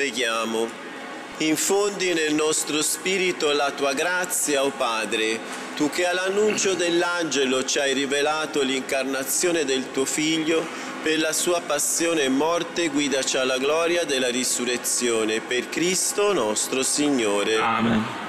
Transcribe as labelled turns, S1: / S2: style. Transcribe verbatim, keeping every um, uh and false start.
S1: preghiamo. Infondi nel nostro spirito la tua grazia, o Padre, tu che all'annuncio dell'angelo ci hai rivelato l'incarnazione del tuo Figlio, per la sua passione e morte guidaci alla gloria della risurrezione. Per Cristo nostro Signore.
S2: Amen.